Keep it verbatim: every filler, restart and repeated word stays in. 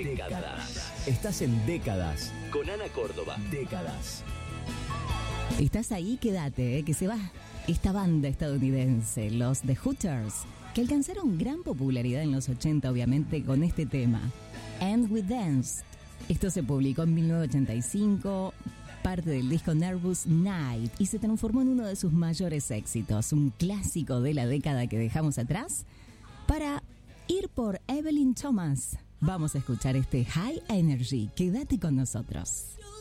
Décadas. Estás en Décadas con Ana Córdoba. Décadas. ¿Estás ahí? Quédate, ¿eh? Que se va esta banda estadounidense, los The Hooters, que alcanzaron gran popularidad en los ochenta, obviamente, con este tema, And We Danced. Esto se publicó en mil novecientos ochenta y cinco, parte del disco Nervous Night, y se transformó en uno de sus mayores éxitos, un clásico de la década que dejamos atrás. Para ir por Evelyn Thomas, vamos a escuchar este High Energy. Quédate con nosotros.